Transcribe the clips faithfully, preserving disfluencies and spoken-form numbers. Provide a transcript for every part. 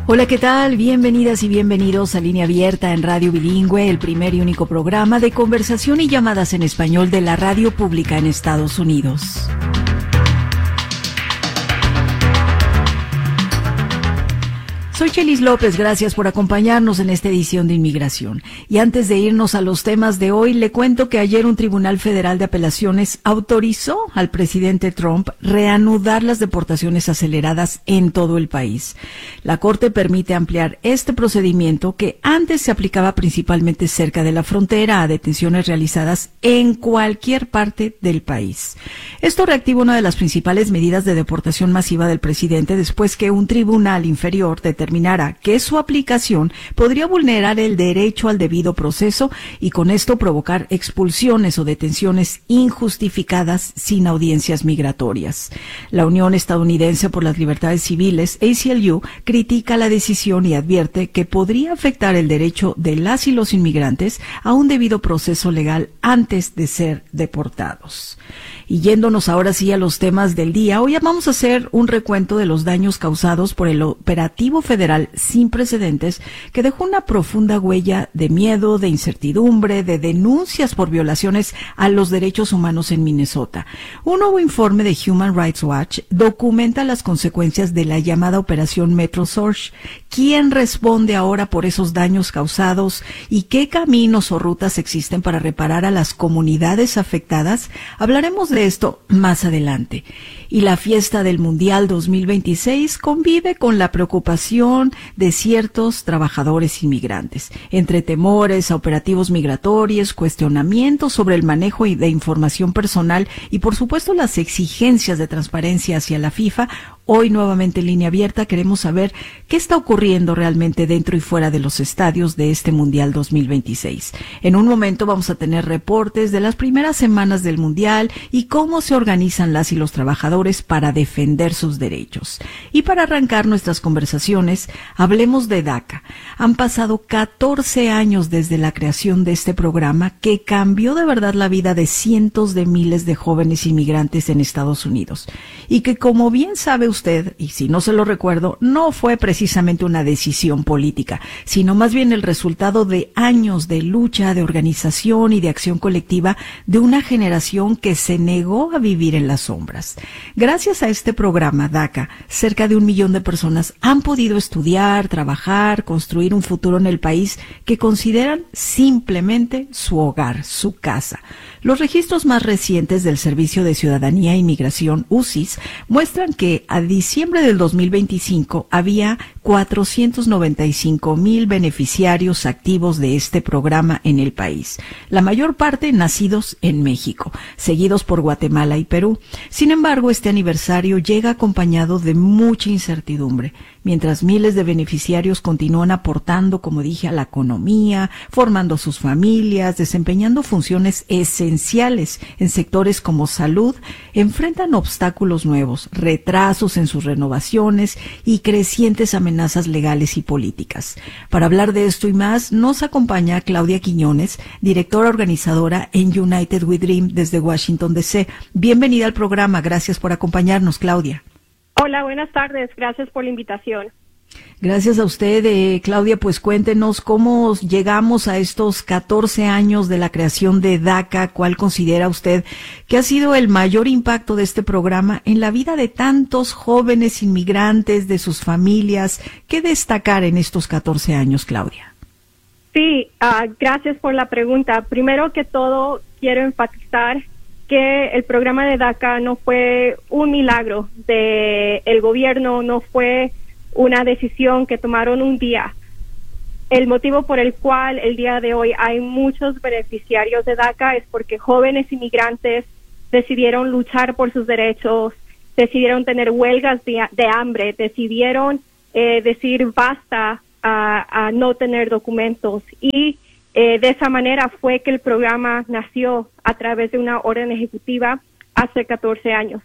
Hola, ¿qué tal? Bienvenidas y bienvenidos a Línea Abierta en Radio Bilingüe, el primer y único programa de conversación y llamadas en español de la radio pública en Estados Unidos. Soy Chelis López, gracias por acompañarnos en esta edición de Inmigración. Y antes de irnos a los temas de hoy, le cuento que ayer un tribunal federal de apelaciones autorizó al presidente Trump reanudar las deportaciones aceleradas en todo el país. La Corte permite ampliar este procedimiento que antes se aplicaba principalmente cerca de la frontera a detenciones realizadas en cualquier parte del país. Esto reactiva una de las principales medidas de deportación masiva del presidente después que un tribunal inferior determinara que su aplicación podría vulnerar el derecho al debido proceso y con esto provocar expulsiones o detenciones injustificadas sin audiencias migratorias. La Unión Estadounidense por las Libertades Civiles, A C L U, critica la decisión y advierte que podría afectar el derecho de las y los inmigrantes a un debido proceso legal antes de ser deportados. Y yéndonos ahora sí a los temas del día, hoy vamos a hacer un recuento de los daños causados por el operativo federal sin precedentes que dejó una profunda huella de miedo, de incertidumbre, de denuncias por violaciones a los derechos humanos en Minnesota. Un nuevo informe de Human Rights Watch documenta las consecuencias de la llamada Operación Metro Surge. ¿Quién responde ahora por esos daños causados y qué caminos o rutas existen para reparar a las comunidades afectadas? Hablaremos de esto más adelante. Y la fiesta del Mundial dos mil veintiséis convive con la preocupación de ciertos trabajadores inmigrantes, entre temores a operativos migratorios, cuestionamientos sobre el manejo de información personal y, por supuesto, las exigencias de transparencia hacia la FIFA. Hoy, nuevamente en Línea Abierta, queremos saber qué está ocurriendo realmente dentro y fuera de los estadios de este Mundial dos mil veintiséis. En un momento vamos a tener reportes de las primeras semanas del Mundial y cómo se organizan las y los trabajadores para defender sus derechos. Y para arrancar nuestras conversaciones, hablemos de DACA. Han pasado catorce años desde la creación de este programa que cambió de verdad la vida de cientos de miles de jóvenes inmigrantes en Estados Unidos. Y que, como bien sabe usted, y si no se lo recuerdo, no fue precisamente una decisión política, sino más bien el resultado de años de lucha, de organización y de acción colectiva de una generación que se negó a vivir en las sombras. Gracias a este programa DACA, cerca de un millón de personas han podido estudiar, trabajar, construir un futuro en el país que consideran simplemente su hogar, su casa. Los registros más recientes del Servicio de Ciudadanía e Inmigración, U C I S, muestran que a diciembre del dos mil veinticinco había cuatrocientos noventa y cinco mil beneficiarios activos de este programa en el país, la mayor parte nacidos en México, seguidos por Guatemala y Perú. Sin embargo, este aniversario llega acompañado de mucha incertidumbre, mientras miles de beneficiarios continúan aportando, como dije, a la economía, formando sus familias, desempeñando funciones esenciales en sectores como salud, enfrentan obstáculos nuevos, retrasos en sus renovaciones y crecientes amenazas legales y políticas. Para hablar de esto y más, nos acompaña Claudia Quiñones, directora organizadora en United We Dream desde Washington, D C Bienvenida al programa, gracias por acompañarnos, Claudia. Hola, buenas tardes, gracias por la invitación. Gracias a usted, eh, Claudia, pues cuéntenos cómo llegamos a estos catorce años de la creación de DACA. ¿Cuál considera usted que ha sido el mayor impacto de este programa en la vida de tantos jóvenes inmigrantes, de sus familias? ¿Qué destacar en estos catorce años, Claudia? Sí, uh, gracias por la pregunta. Primero que todo, quiero enfatizar que el programa de DACA no fue un milagro del gobierno, no fue una decisión que tomaron un día. El motivo por el cual el día de hoy hay muchos beneficiarios de DACA es porque jóvenes inmigrantes decidieron luchar por sus derechos, decidieron tener huelgas de, de hambre, decidieron eh, decir basta a, a no tener documentos y Eh, de esa manera fue que el programa nació a través de una orden ejecutiva hace catorce años.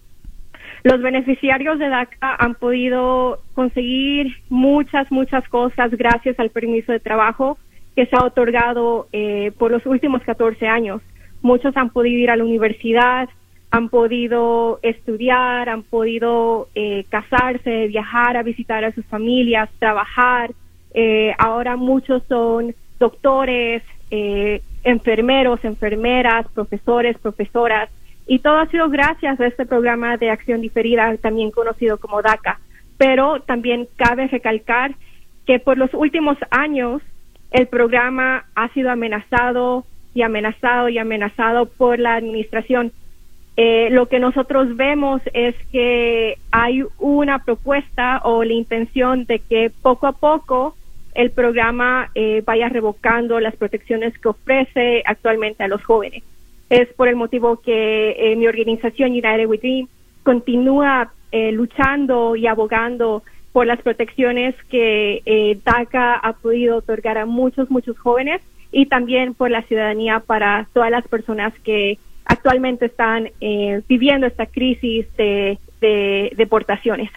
Los beneficiarios de DACA han podido conseguir muchas, muchas cosas gracias al permiso de trabajo que se ha otorgado eh, por los últimos catorce años. Muchos han podido ir a la universidad, han podido estudiar, han podido eh, casarse, viajar a visitar a sus familias, trabajar. Eh, ahora muchos son doctores, eh, enfermeros, enfermeras, profesores, profesoras, y todo ha sido gracias a este programa de acción diferida, también conocido como DACA. Pero también cabe recalcar que por los últimos años el programa ha sido amenazado y amenazado y amenazado por la administración. Eh, lo que nosotros vemos es que hay una propuesta o la intención de que poco a poco el programa eh, vaya revocando las protecciones que ofrece actualmente a los jóvenes. Es por el motivo que eh, mi organización United We Dream continúa eh, luchando y abogando por las protecciones que eh, DACA ha podido otorgar a muchos, muchos jóvenes, y también por la ciudadanía para todas las personas que actualmente están eh, viviendo esta crisis de, de deportaciones.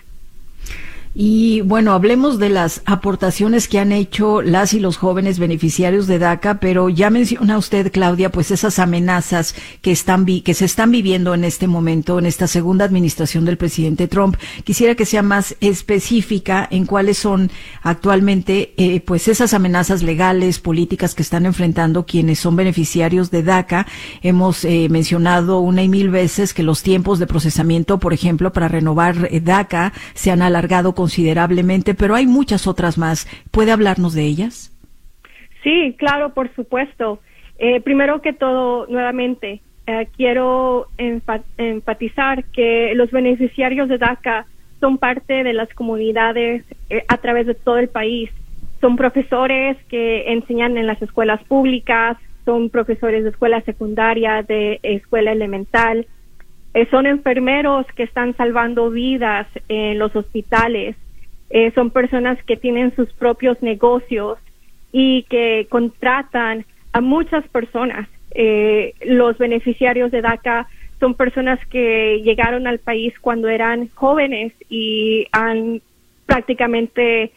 Y bueno, hablemos de las aportaciones que han hecho las y los jóvenes beneficiarios de DACA, pero ya menciona usted, Claudia, pues esas amenazas que están vi que se están viviendo en este momento, en esta segunda administración del presidente Trump. Quisiera que sea más específica en cuáles son actualmente eh, pues esas amenazas legales, políticas que están enfrentando quienes son beneficiarios de DACA. Hemos eh, mencionado una y mil veces que los tiempos de procesamiento, por ejemplo, para renovar eh, DACA se han alargado considerablemente, pero hay muchas otras más. ¿Puede hablarnos de ellas? Sí, claro, por supuesto. Eh, primero que todo, nuevamente, eh, quiero enfa- enfatizar que los beneficiarios de DACA son parte de las comunidades eh, a través de todo el país. Son profesores que enseñan en las escuelas públicas, son profesores de escuela secundaria, de escuela elemental, Eh, son enfermeros que están salvando vidas en los hospitales, eh, son personas que tienen sus propios negocios y que contratan a muchas personas. Eh, los beneficiarios de DACA son personas que llegaron al país cuando eran jóvenes y han prácticamente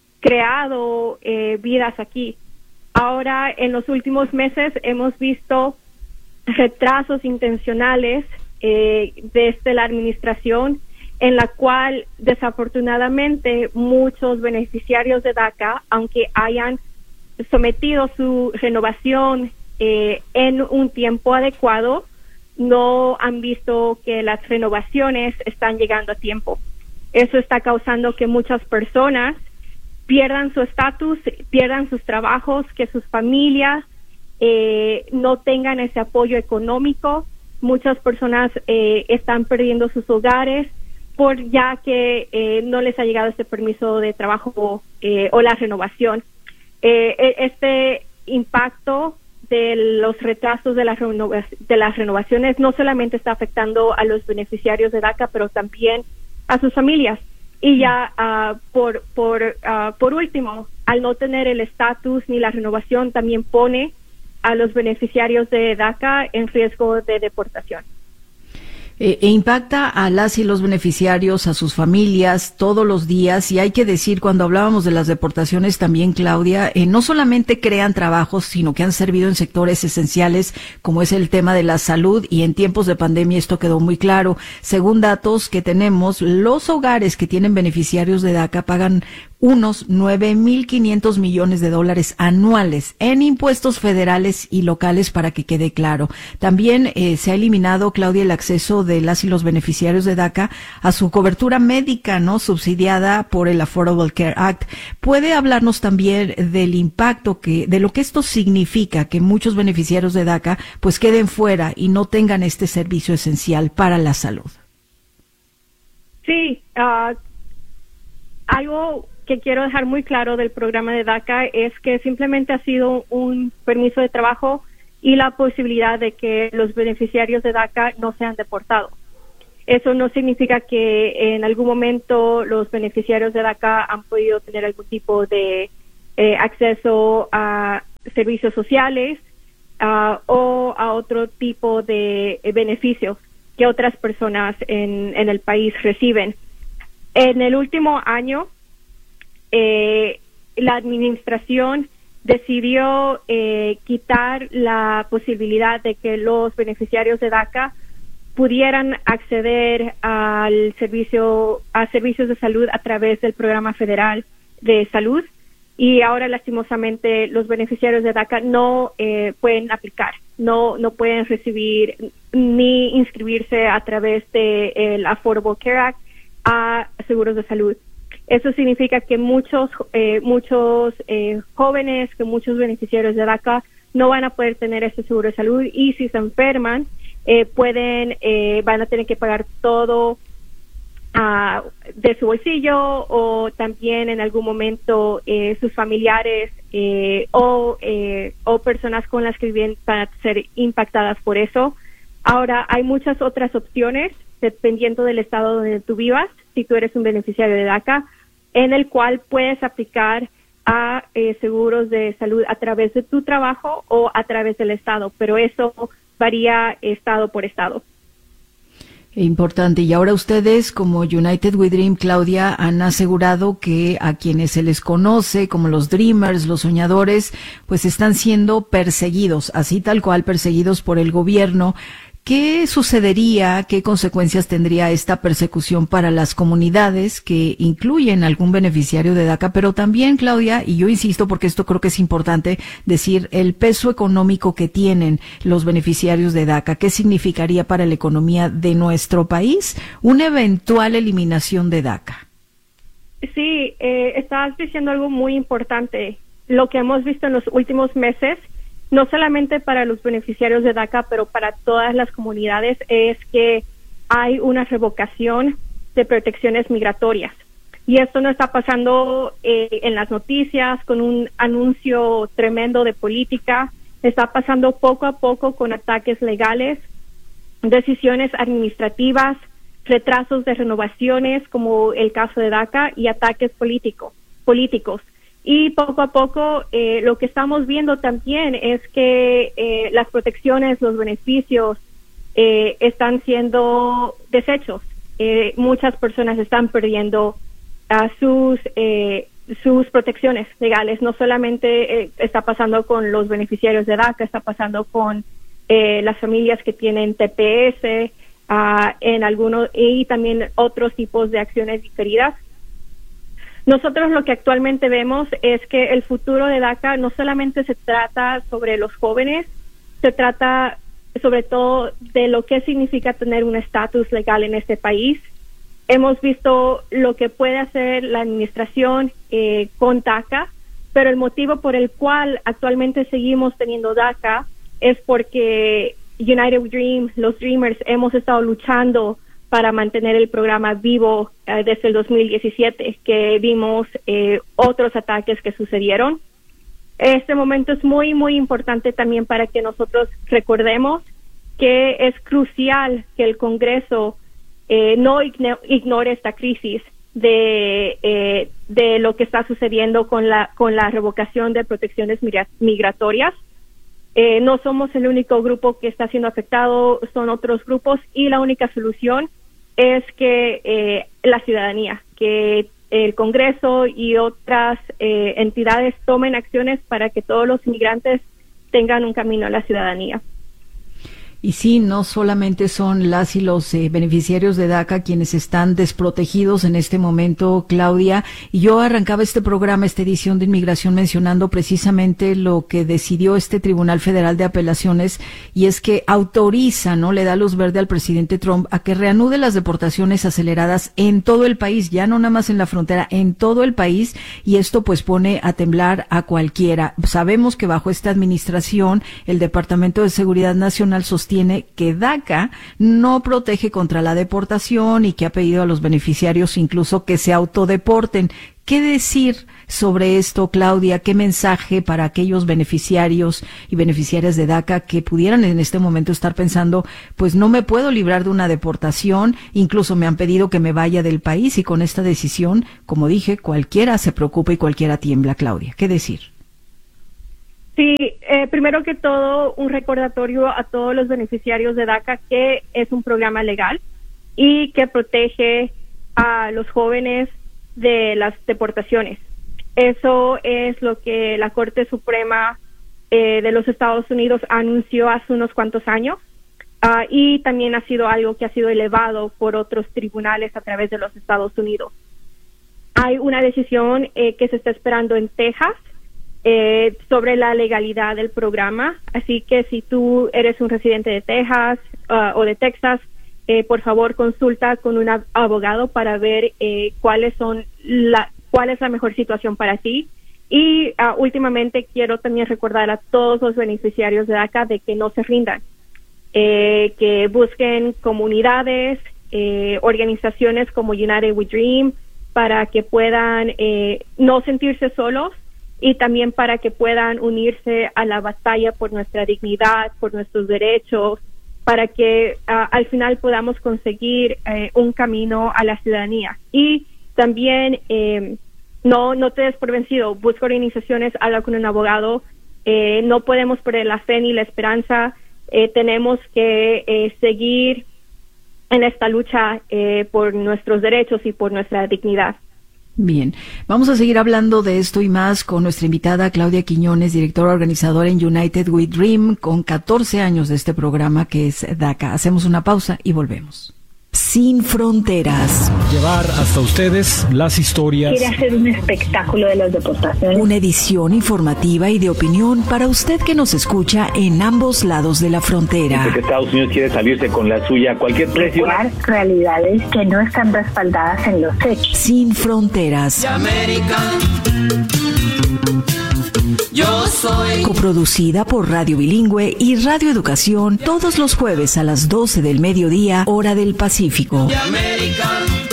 creado eh, vidas aquí. Ahora, en los últimos meses hemos visto retrasos intencionales Eh, desde la administración, en la cual desafortunadamente muchos beneficiarios de DACA, aunque hayan sometido su renovación eh, en un tiempo adecuado, no han visto que las renovaciones están llegando a tiempo. Eso está causando que muchas personas pierdan su estatus, pierdan sus trabajos, que sus familias eh, no tengan ese apoyo económico. Muchas personas eh, están perdiendo sus hogares por ya que eh, no les ha llegado este permiso de trabajo eh, o la renovación. Eh, este impacto de los retrasos de las, renova- de las renovaciones no solamente está afectando a los beneficiarios de DACA, pero también a sus familias. Y ya uh, por, por, uh, por último, al no tener el estatus ni la renovación, también pone a los beneficiarios de DACA en riesgo de deportación. E, e impacta a las y los beneficiarios, a sus familias, todos los días. Y hay que decir, cuando hablábamos de las deportaciones también, Claudia, eh, no solamente crean trabajos, sino que han servido en sectores esenciales, como es el tema de la salud, y en tiempos de pandemia esto quedó muy claro. Según datos que tenemos, los hogares que tienen beneficiarios de DACA pagan unos nueve mil quinientos millones de dólares anuales en impuestos federales y locales, para que quede claro. También eh, se ha eliminado, Claudia, el acceso de las y los beneficiarios de DACA a su cobertura médica, ¿no?, subsidiada por el Affordable Care Act. ¿Puede hablarnos también del impacto que, de lo que esto significa, que muchos beneficiarios de DACA pues queden fuera y no tengan este servicio esencial para la salud? Sí, uh, algo que quiero dejar muy claro del programa de DACA es que simplemente ha sido un permiso de trabajo y la posibilidad de que los beneficiarios de DACA no sean deportados. Eso no significa que en algún momento los beneficiarios de DACA han podido tener algún tipo de eh, acceso a servicios sociales uh, o a otro tipo de eh, beneficios que otras personas en, en el país reciben. En el último año, eh, la administración decidió eh, quitar la posibilidad de que los beneficiarios de DACA pudieran acceder al servicio, a servicios de salud a través del programa federal de salud. Y ahora, lastimosamente, los beneficiarios de DACA no eh, pueden aplicar, no no pueden recibir ni inscribirse a través del Affordable Care Act a seguros de salud. Eso significa que muchos eh, muchos eh, jóvenes, que muchos beneficiarios de DACA no van a poder tener ese seguro de salud, y si se enferman, eh, pueden eh, van a tener que pagar todo Uh, de su bolsillo, o también en algún momento eh, sus familiares eh, o, eh, o personas con las que viven van a ser impactadas por eso. Ahora, hay muchas otras opciones dependiendo del estado donde tú vivas, si tú eres un beneficiario de DACA, en el cual puedes aplicar a eh, seguros de salud a través de tu trabajo o a través del estado, pero eso varía estado por estado. Importante. Y ahora ustedes, como United We Dream, Claudia, han asegurado que a quienes se les conoce como los Dreamers, los soñadores, pues están siendo perseguidos, así tal cual, perseguidos por el gobierno. ¿Qué sucedería, qué consecuencias tendría esta persecución para las comunidades que incluyen algún beneficiario de DACA? Pero también, Claudia, y yo insisto porque esto creo que es importante decir, el peso económico que tienen los beneficiarios de DACA, ¿qué significaría para la economía de nuestro país una eventual eliminación de DACA? Sí, eh, estabas diciendo algo muy importante. Lo que hemos visto en los últimos meses, no solamente para los beneficiarios de DACA, pero para todas las comunidades, es que hay una revocación de protecciones migratorias. Y esto no está pasando eh, en las noticias con un anuncio tremendo de política, está pasando poco a poco con ataques legales, decisiones administrativas, retrasos de renovaciones, como el caso de DACA, y ataques político, políticos. Y poco a poco eh, lo que estamos viendo también es que eh, las protecciones, los beneficios eh, están siendo deshechos. Eh, muchas personas están perdiendo uh, sus eh, sus protecciones legales. No solamente eh, está pasando con los beneficiarios de DACA, está pasando con eh, las familias que tienen T P S uh, en algunos, y también otros tipos de acciones diferidas. Nosotros lo que actualmente vemos es que el futuro de DACA no solamente se trata sobre los jóvenes, se trata sobre todo de lo que significa tener un estatus legal en este país. Hemos visto lo que puede hacer la administración eh, con DACA, pero el motivo por el cual actualmente seguimos teniendo DACA es porque United We Dream, los Dreamers, hemos estado luchando para mantener el programa vivo uh, desde el dos mil diecisiete, que vimos eh, otros ataques que sucedieron. Este momento es muy, muy importante también para que nosotros recordemos que es crucial que el Congreso eh, no ignore esta crisis de eh, de lo que está sucediendo con la con la revocación de protecciones migratorias. Eh, no somos el único grupo que está siendo afectado, son otros grupos, y la única solución es que eh, la ciudadanía, que el Congreso y otras eh, entidades tomen acciones para que todos los inmigrantes tengan un camino a la ciudadanía. Y sí, no solamente son las y los eh, beneficiarios de DACA quienes están desprotegidos en este momento, Claudia. Y yo arrancaba este programa, esta edición de Inmigración, mencionando precisamente lo que decidió este Tribunal Federal de Apelaciones, y es que autoriza, ¿no? Le da luz verde al presidente Trump a que reanude las deportaciones aceleradas en todo el país, ya no nada más en la frontera, en todo el país, y esto pues pone a temblar a cualquiera. Sabemos que bajo esta administración el Departamento de Seguridad Nacional sostiene tiene que DACA no protege contra la deportación y que ha pedido a los beneficiarios incluso que se autodeporten. ¿Qué decir sobre esto, Claudia? ¿Qué mensaje para aquellos beneficiarios y beneficiarias de DACA que pudieran en este momento estar pensando, pues no me puedo librar de una deportación, incluso me han pedido que me vaya del país, y con esta decisión, como dije, cualquiera se preocupa y cualquiera tiembla, Claudia? ¿Qué decir? Sí, eh, primero que todo, un recordatorio a todos los beneficiarios de DACA que es un programa legal y que protege a los jóvenes de las deportaciones. Eso es lo que la Corte Suprema eh, de los Estados Unidos anunció hace unos cuantos años. Uh, y también ha sido algo que ha sido elevado por otros tribunales a través de los Estados Unidos. Hay una decisión eh, que se está esperando en Texas eh, sobre la legalidad del programa, así que si tú eres un residente de Texas uh, o de Texas, eh, por favor consulta con un abogado para ver eh, cuáles son la, cuál es la mejor situación para ti. Y uh, últimamente quiero también recordar a todos los beneficiarios de DACA de que no se rindan, eh, que busquen comunidades, eh, organizaciones como United We Dream, para que puedan eh, no sentirse solos y también para que puedan unirse a la batalla por nuestra dignidad, por nuestros derechos, para que uh, al final podamos conseguir eh, un camino a la ciudadanía. Y también eh, no no te des por vencido, busca organizaciones, habla con un abogado, eh, no podemos perder la fe ni la esperanza, eh, tenemos que eh, seguir en esta lucha eh, por nuestros derechos y por nuestra dignidad. Bien, vamos a seguir hablando de esto y más con nuestra invitada Claudia Quiñones, directora organizadora en United We Dream, con catorce años de este programa que es DACA. Hacemos una pausa y volvemos. Sin fronteras. Llevar hasta ustedes las historias. Quiere hacer un espectáculo de las deportaciones. Una edición informativa y de opinión para usted que nos escucha en ambos lados de la frontera. Porque Estados Unidos quiere salirse con la suya a cualquier precio. Realidades que no están respaldadas en los hechos. Sin fronteras. Yo soy. Coproducida por Radio Bilingüe y Radio Educación todos los jueves a las doce del mediodía, hora del Pacífico. De América.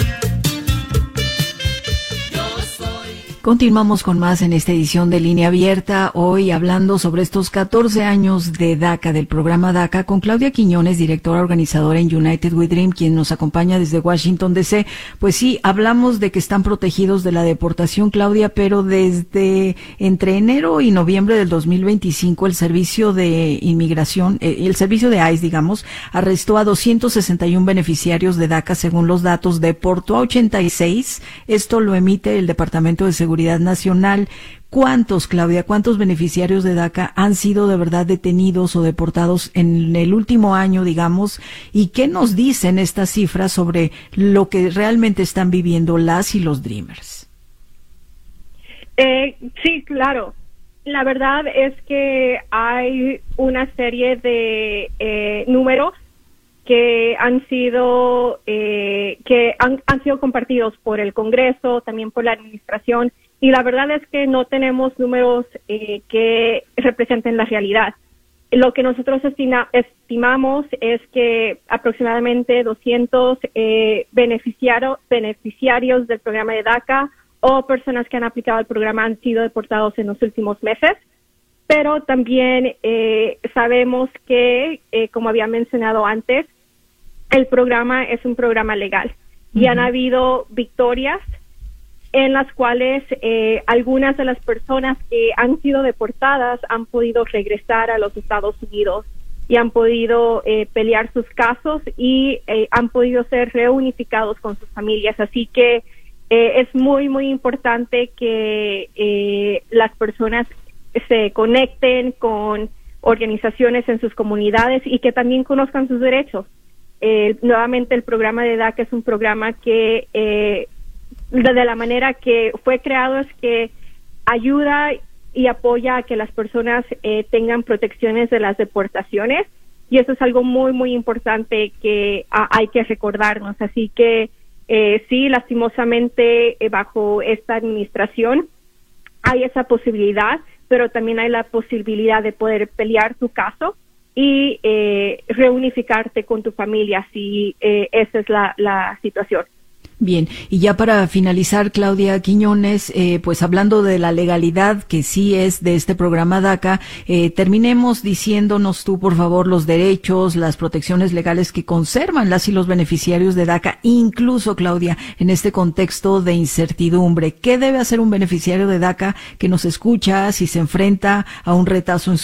Continuamos con más en esta edición de Línea Abierta, hoy hablando sobre estos catorce años de DACA, del programa DACA, con Claudia Quiñones, directora organizadora en United We Dream, quien nos acompaña desde Washington, D C Pues sí, hablamos de que están protegidos de la deportación, Claudia, pero desde entre enero y noviembre del dos mil veinticinco, el Servicio de Inmigración, eh, el Servicio de ICE, digamos, arrestó a doscientos sesenta y uno beneficiarios de DACA según los datos, deportó a ochenta y seis, esto lo emite el Departamento de Seguridad Nacional. ¿Cuántos, Claudia, cuántos beneficiarios de DACA han sido de verdad detenidos o deportados en el último año, digamos? ¿Y qué nos dicen estas cifras sobre lo que realmente están viviendo las y los Dreamers? Eh, sí, claro. La verdad es que hay una serie de eh, números que han sido eh, que han, han sido compartidos por el Congreso, también por la administración, y la verdad es que no tenemos números eh, que representen la realidad. Lo que nosotros estima, estimamos es que aproximadamente doscientos eh, beneficiario, beneficiarios del programa de DACA o personas que han aplicado el programa han sido deportados en los últimos meses. Pero también eh, sabemos que, eh, como había mencionado antes, el programa es un programa legal. Uh-huh. Y han habido victorias en las cuales eh, algunas de las personas que han sido deportadas han podido regresar a los Estados Unidos y han podido eh, pelear sus casos y eh, han podido ser reunificados con sus familias. Así que eh, es muy, muy importante que eh, las personas se conecten con organizaciones en sus comunidades y que también conozcan sus derechos. Eh, nuevamente, el programa de DACA es un programa que eh, de la manera que fue creado es que ayuda y apoya a que las personas eh, tengan protecciones de las deportaciones, y eso es algo muy, muy importante que a, hay que recordarnos. Así que eh, sí, lastimosamente, eh, bajo esta administración hay esa posibilidad, pero también hay la posibilidad de poder pelear tu caso y eh, reunificarte con tu familia si eh, esa es la, la situación. Bien, y ya para finalizar, Claudia Quiñones, eh, pues hablando de la legalidad que sí es de este programa DACA, eh, terminemos diciéndonos tú, por favor, los derechos, las protecciones legales que conservan las y los beneficiarios de DACA, incluso, Claudia, en este contexto de incertidumbre. ¿Qué debe hacer un beneficiario de DACA que nos escucha si se enfrenta a un retazo en